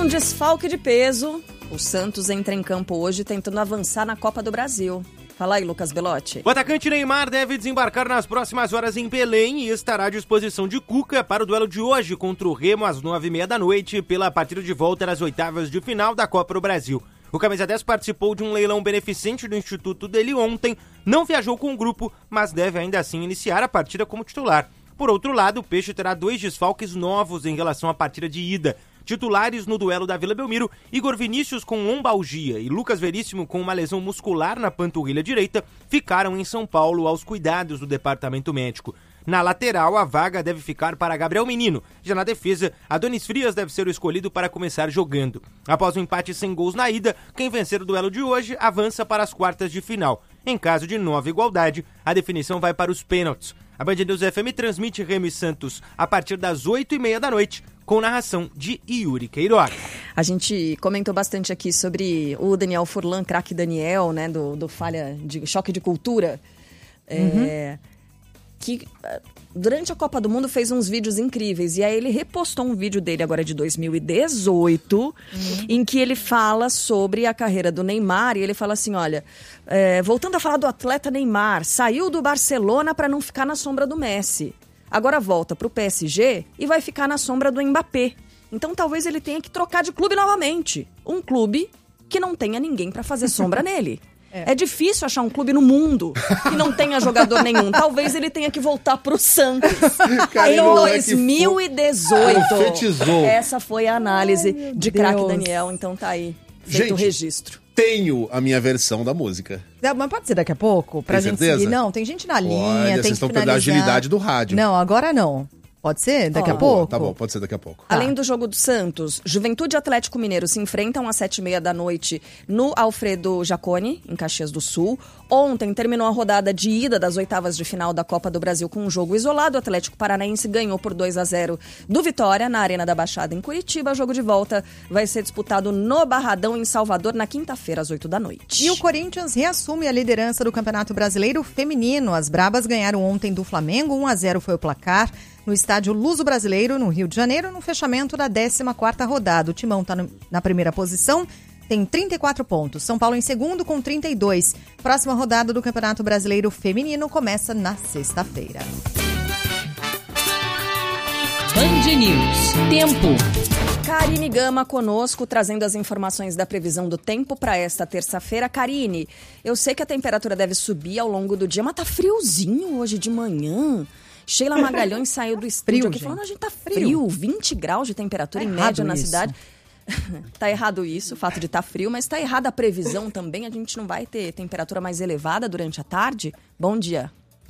um desfalque de peso, o Santos entra em campo hoje tentando avançar na Copa do Brasil. Fala aí, Lucas Belotti. O atacante Neymar deve desembarcar nas próximas horas em Belém e estará à disposição de Cuca para o duelo de hoje contra o Remo às 9h30 da noite pela partida de volta nas oitavas de final da Copa do Brasil. O camisa 10 participou de um leilão beneficente do instituto dele ontem, não viajou com o grupo, mas deve ainda assim iniciar a partida como titular. Por outro lado, o Peixe terá 2 desfalques novos em relação à partida de ida. Titulares no duelo da Vila Belmiro, Igor Vinícius com lombalgia e Lucas Veríssimo com uma lesão muscular na panturrilha direita, ficaram em São Paulo aos cuidados do departamento médico. Na lateral, a vaga deve ficar para Gabriel Menino. Já na defesa, Adonis Frias deve ser o escolhido para começar jogando. Após o empate sem gols na ida, quem vencer o duelo de hoje avança para as quartas de final. Em caso de nova igualdade, a definição vai para os pênaltis. A Band News FM transmite Remo e Santos a partir das 8h30 da noite, com narração de Yuri Queiroga. A gente comentou bastante aqui sobre o Daniel Furlan, craque Daniel, né, do Falha de Choque de Cultura, que durante a Copa do Mundo fez uns vídeos incríveis. E aí ele repostou um vídeo dele agora de 2018, em que ele fala sobre a carreira do Neymar. E ele fala assim, olha, voltando a falar do atleta Neymar, saiu do Barcelona para não ficar na sombra do Messi. Agora volta pro PSG e vai ficar na sombra do Mbappé. Então talvez ele tenha que trocar de clube novamente. Um clube que não tenha ninguém para fazer sombra nele. É difícil achar um clube no mundo que não tenha jogador nenhum. Talvez ele tenha que voltar pro Santos. Em 2018. Essa foi a análise de craque Daniel. Então tá aí, feito o registro. Tenho a minha versão da música. Mas pode ser daqui a pouco? Pra gente seguir? Não, tem gente na linha, olha, tem vocês que estão finalizar. perdendo a agilidade do rádio. Não, agora não. Pode ser? Daqui a pouco? Tá bom, pode ser daqui a pouco. Além do jogo do Santos, Juventude e Atlético Mineiro se enfrentam às 7h30 da noite no Alfredo Jaconi, em Caxias do Sul. Ontem terminou a rodada de ida das oitavas de final da Copa do Brasil com um jogo isolado. O Atlético Paranaense ganhou por 2-0 do Vitória na Arena da Baixada, em Curitiba. O jogo de volta vai ser disputado no Barradão, em Salvador, na quinta-feira, às 8 da noite. E o Corinthians reassume a liderança do Campeonato Brasileiro Feminino. As Brabas ganharam ontem do Flamengo, 1-0 foi o placar. No estádio Luso Brasileiro, no Rio de Janeiro, no fechamento da 14ª rodada. O Timão está na primeira posição, tem 34 pontos. São Paulo em segundo com 32. Próxima rodada do Campeonato Brasileiro Feminino começa na sexta-feira. Band News. Tempo. Karine Gama conosco, trazendo as informações da previsão do tempo para esta terça-feira. Karine, eu sei que a temperatura deve subir ao longo do dia, mas tá friozinho hoje de manhã. Sheila Magalhães saiu do estúdio aqui falando, a gente tá frio, 20 graus de temperatura em média na cidade. Tá errado isso, o fato de estar frio, mas tá errada a previsão também. A gente não vai ter temperatura mais elevada durante a tarde? Bom dia.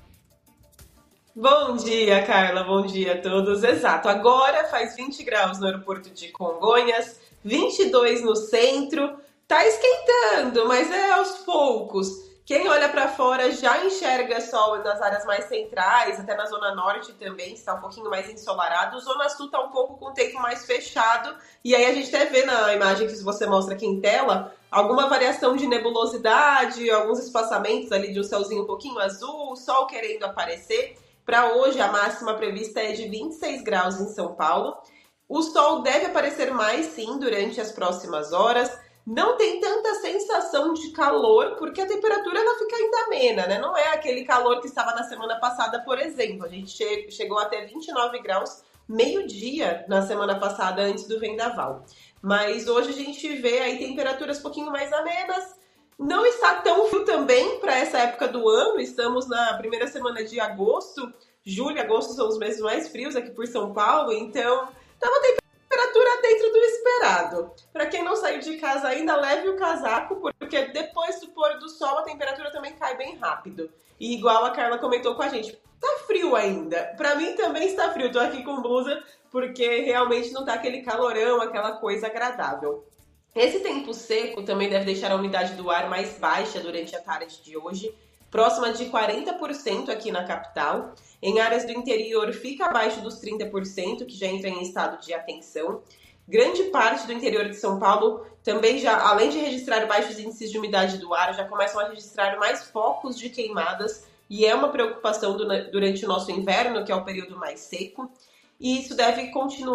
Bom dia, Carla. Bom dia a todos. Exato. Agora faz 20 graus no aeroporto de Congonhas, 22 no centro. Tá esquentando, mas é aos poucos. Quem olha para fora já enxerga sol nas áreas mais centrais, até na Zona Norte também está um pouquinho mais ensolarado. Zona Sul está um pouco com o tempo mais fechado. E aí a gente até vê na imagem que você mostra aqui em tela alguma variação de nebulosidade, alguns espaçamentos ali de um céuzinho um pouquinho azul, o sol querendo aparecer. Para hoje a máxima prevista é de 26 graus em São Paulo. O sol deve aparecer mais sim durante as próximas horas. Não tem tanta sensação de calor, porque a temperatura ela fica ainda amena, né? Não é aquele calor que estava na semana passada, por exemplo. A gente chegou até 29 graus, meio-dia na semana passada, antes do vendaval. Mas hoje a gente vê aí temperaturas um pouquinho mais amenas. Não está tão frio também para essa época do ano. Estamos na primeira semana de agosto. Julho e agosto são os meses mais frios aqui por São Paulo. Então, tá uma temperatura dentro do esperado. Para quem não saiu de casa ainda, leve o casaco, porque depois do pôr do sol a temperatura também cai bem rápido. E igual a Carla comentou com a gente, tá frio ainda. Para mim também está frio. Tô aqui com blusa porque realmente não tá aquele calorão, aquela coisa agradável. Esse tempo seco também deve deixar a umidade do ar mais baixa durante a tarde de hoje, próxima de 40% aqui na capital. Em áreas do interior fica abaixo dos 30%, que já entra em estado de atenção. Grande parte do interior de São Paulo também já, além de registrar baixos índices de umidade do ar, já começam a registrar mais focos de queimadas, e é uma preocupação durante o nosso inverno, que é o período mais seco. E isso deve continuar